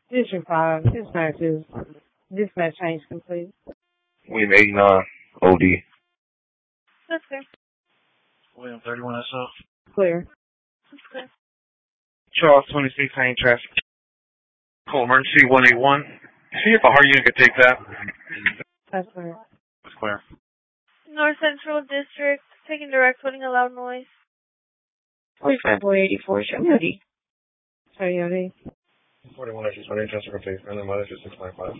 District 5, dispatch change complete. William 89, OD. That's clear. William 31 SO. Clear. That's clear. Charles 26, Hain traffic. Call emergency 181. See if a hard unit could take that. That's clear. That's clear. North Central District, taking direct, putting a loud noise. 45-484, show me OD. Show you OD. 41 extra 20, transfer complete. And then minus 695.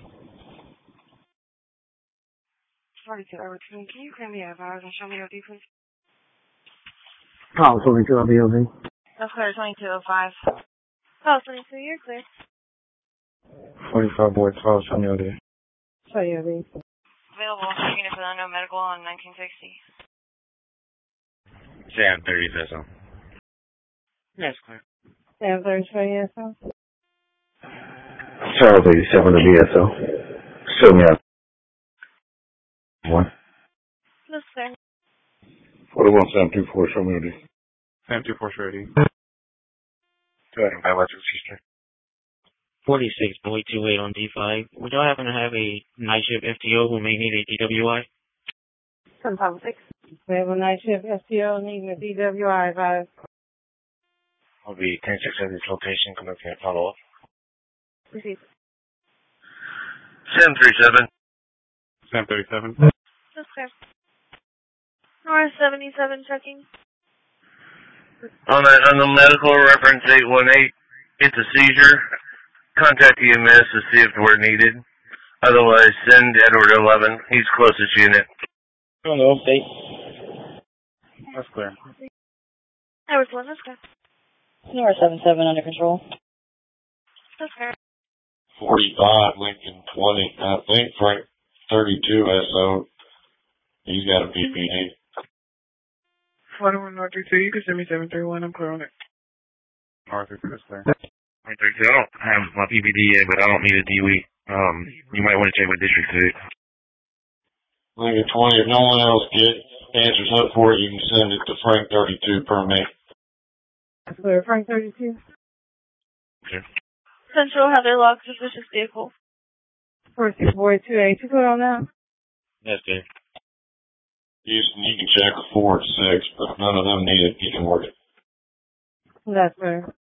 42 over 2. Can you clear me out hours and show me OD, please? Oh, 22 on BOV. That's clear, 2205. Oh, 22, you're clear. 45 boy 12, show me OD. Show you OD. Available unit for the unknown medical on 1960. Sam 30 SO. That's clear. Sam 30, show you SO. Charles 87 on BSO. Show me out. One. That's clear. 41 Sam 24, show me OD. Sam 24 show OD. Go ahead and buy my sister. 46 Boy 28 on D5. Would y'all happen to have a night shift FTO who may need a DWI? 756. We have a night shift STO needing a DWI advised. I'll be 10-6 at this location. Come up here and follow up. Receive. Sam 37. Sam 37. That's clear. North 77, checking. On the medical reference 818, it's a seizure. Contact EMS to see if we're needed. Otherwise, send Edward 11. He's closest unit. On the update. That's clear. Edward 1, that's clear. North 77 under control. That's clear. 45, Lincoln 20. I think Frank 32 SO. He's got a PPD. 41 North 32, you can send me 731, I'm clear on it. North 32, that's clear. 32, I don't have my PPD yet, but I don't need a DWE. You might want to check with District 6. Lincoln 20, if no one else answers up for it, you can send it to Frank 32 per me. That's clear. Frank 32. Okay. Central have their locked suspicious vehicle. 46 Boy 28. You put on that? That's good. Houston, you can check with 4 and 6, but none of them need it. You can work it. That's clear.